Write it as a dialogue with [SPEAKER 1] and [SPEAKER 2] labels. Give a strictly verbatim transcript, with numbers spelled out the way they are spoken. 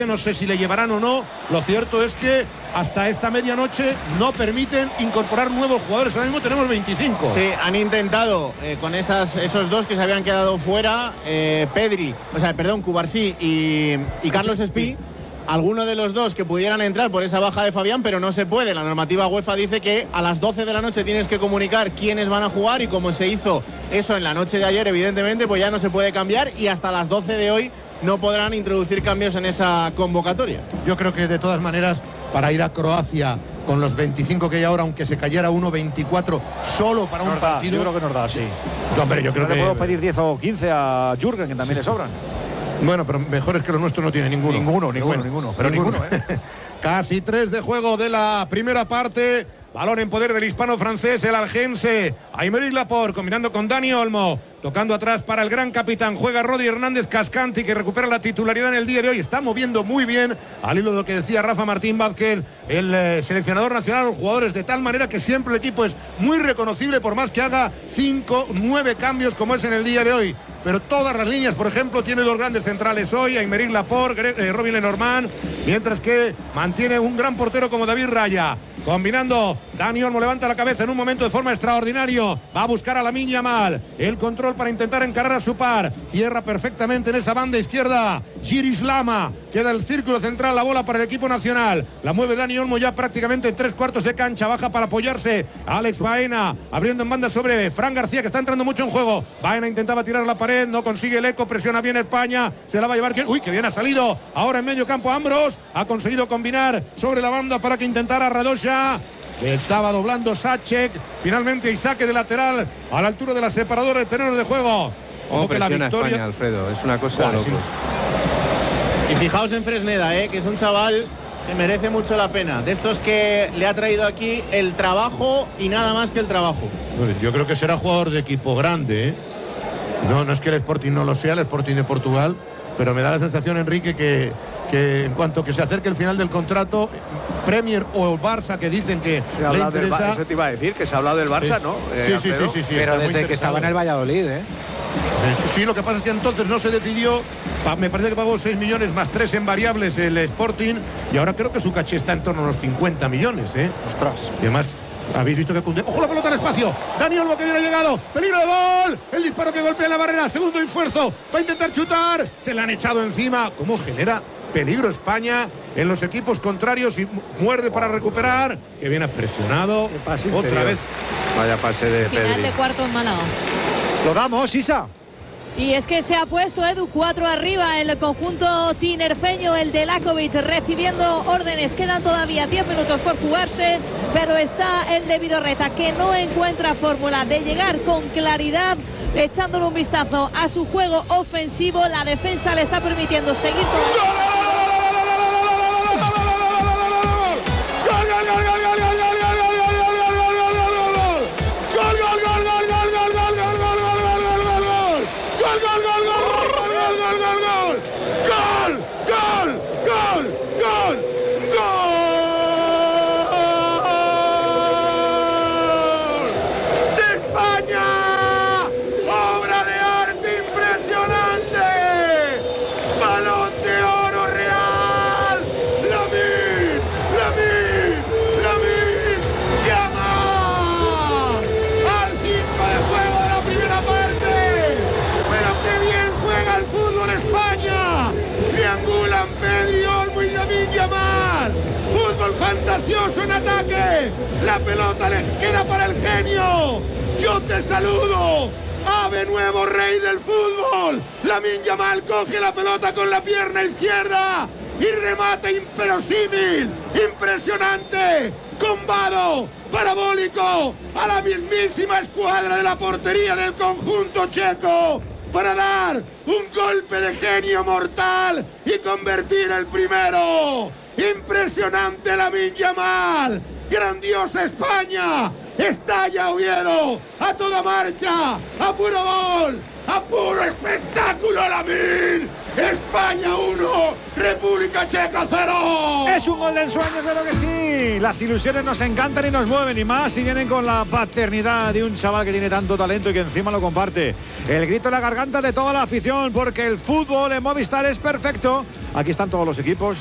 [SPEAKER 1] no sé si le llevarán o no. Lo cierto es que hasta esta medianoche no permiten incorporar nuevos jugadores. Ahora mismo tenemos veinticinco.
[SPEAKER 2] Sí, han intentado eh, con esas, esos dos que se habían quedado fuera, eh, Pedri, o sea, perdón, Cubarsí y, y Carlos Espí. Alguno de los dos que pudieran entrar por esa baja de Fabián, pero no se puede. La normativa UEFA dice que a las doce de la noche tienes que comunicar quiénes van a jugar, y como se hizo eso en la noche de ayer, evidentemente, pues ya no se puede cambiar, y hasta las doce de hoy no podrán introducir cambios en esa convocatoria.
[SPEAKER 1] Yo creo que de todas maneras, para ir a Croacia con los veinticinco que hay ahora, aunque se cayera uno veinticuatro solo para
[SPEAKER 3] nos
[SPEAKER 1] un
[SPEAKER 3] da,
[SPEAKER 1] partido.
[SPEAKER 3] Yo creo que nos da, sí.
[SPEAKER 1] No, hombre, yo
[SPEAKER 3] si
[SPEAKER 1] creo
[SPEAKER 3] no
[SPEAKER 1] que
[SPEAKER 3] le puedo pedir diez o quince a Jürgen, que también sí le sobran.
[SPEAKER 1] Bueno, pero mejor es que los nuestros no tiene ninguno.
[SPEAKER 3] Ninguno,
[SPEAKER 1] pero
[SPEAKER 3] ninguno,
[SPEAKER 1] bueno,
[SPEAKER 3] ninguno. Pero
[SPEAKER 1] ninguno,
[SPEAKER 3] ninguno, ¿eh?
[SPEAKER 1] Casi tres de juego de la primera parte. Balón en poder del hispano-francés, el algense. Aymeric Laporte combinando con Dani Olmo. Tocando atrás para el gran capitán. Juega Rodri Hernández Cascanti, que recupera la titularidad en el día de hoy. Está moviendo muy bien, al hilo de lo que decía Rafa Martín Vázquez, el eh, seleccionador nacional, los jugadores, de tal manera que siempre el equipo es muy reconocible, por más que haga cinco, nueve cambios como es en el día de hoy. Pero todas las líneas, por ejemplo, tiene dos grandes centrales hoy, Aymeric Laporte, eh, Robin Lenormand, mientras que mantiene un gran portero como David Raya. Combinando, Dani Olmo levanta la cabeza en un momento de forma extraordinario. Va a buscar a Lamine Yamal. El control para intentar encarar a su par. Cierra perfectamente en esa banda izquierda Giris Lama. Queda el círculo central, la bola para el equipo nacional. La mueve Dani Olmo ya prácticamente en tres cuartos de cancha. Baja para apoyarse Alex Baena. Abriendo en banda sobre Fran García, que está entrando mucho en juego. Baena intentaba tirar la pared, no consigue el eco. Presiona bien España. Se la va a llevar. Uy, que bien ha salido. Ahora en medio campo Ambros. Ha conseguido combinar sobre la banda para que intentara Radosha. Estaba doblando Sacek. Finalmente y saque de lateral a la altura de la separadora de terrenos de juego.
[SPEAKER 4] Como que la victoria España, Alfredo, es una cosa de loco.
[SPEAKER 2] Y fijaos en Fresneda, ¿eh? que es un chaval que merece mucho la pena. De estos que le ha traído aquí el trabajo y nada más que el trabajo.
[SPEAKER 1] Bueno, yo creo que será jugador de equipo grande, ¿eh? No, no es que el Sporting no lo sea, el Sporting de Portugal, pero me da la sensación, Enrique, que, que en cuanto que se acerque el final del contrato, Premier o Barça, que dicen que
[SPEAKER 3] se ha
[SPEAKER 1] le interesa...
[SPEAKER 3] del, eso te iba a decir, que se ha hablado del Barça,
[SPEAKER 1] sí,
[SPEAKER 3] ¿no?
[SPEAKER 1] Eh, sí, sí, sí, sí, sí.
[SPEAKER 5] Pero desde que estaba en el Valladolid, ¿eh?
[SPEAKER 1] Sí, sí, lo que pasa es que entonces no se decidió. Me parece que pagó seis millones más tres en variables el Sporting, y ahora creo que su caché está en torno a los cincuenta millones, ¿eh?
[SPEAKER 5] Ostras.
[SPEAKER 1] Y además, habéis visto que Koundé... ¡Ojo la pelota al espacio! Dani Olmo, que viene llegado. ¡Peligro de gol! El disparo que golpea la barrera. Segundo esfuerzo. Va a intentar chutar. Se le han echado encima. ¿Cómo genera peligro España en los equipos contrarios? Y muerde para recuperar. Que viene presionado. Otra vez.
[SPEAKER 4] Vaya pase de Pedri.
[SPEAKER 6] Final de cuarto en Málaga.
[SPEAKER 3] Lo damos, Isa.
[SPEAKER 6] Y es que se ha puesto Edu cuatro arriba el conjunto tinerfeño, el de Lakovic, recibiendo órdenes. Quedan todavía diez minutos por jugarse, pero está el de Vidorreta, que no encuentra fórmula de llegar con claridad, echándole un vistazo a su juego ofensivo. La defensa le está permitiendo seguir todavía. Fantasioso en ataque, la pelota le queda para el genio. Yo te saludo, ave nuevo rey del fútbol. Lamine Yamal coge la pelota con la pierna izquierda y remata imperosímil, impresionante, combado, parabólico, a la mismísima escuadra de la portería del conjunto checo, para dar un golpe de genio mortal y convertir el primero. Impresionante Lamine Yamal, grandiosa España, estalla Oviedo, a toda marcha, a puro gol, a puro espectáculo Lamine. España uno, República Checa cero.
[SPEAKER 3] Es un gol del sueño, claro que sí. Las ilusiones nos encantan y nos mueven, y más si vienen con la paternidad de un chaval que tiene tanto talento y que encima lo comparte. El grito en la garganta de toda la afición, porque el fútbol en Movistar es perfecto. Aquí están todos los equipos.